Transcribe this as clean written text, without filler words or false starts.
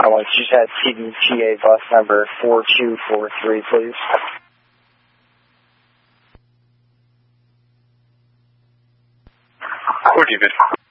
I want you to have TBTA bus number 4243, please. David.